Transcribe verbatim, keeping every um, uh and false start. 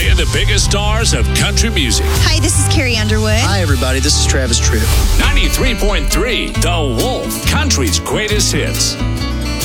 you the biggest stars of country music. Hi, this is Carrie Underwood. Hi, everybody. This is Travis Tritt. ninety-three point three The Wolf, country's greatest hits.